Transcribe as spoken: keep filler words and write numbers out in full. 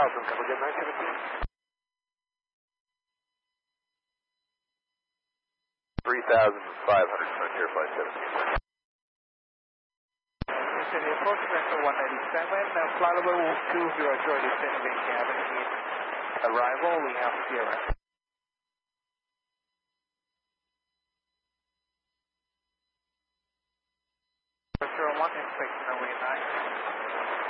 thousand, have a good night, seventeen. three thousand five hundred, on your flight seventeen. Houston Airport, Metro one ninety-seven, uh, flight level two zero zero, descending main cabin in arrival, we have zero. zero one, inspection runway nine.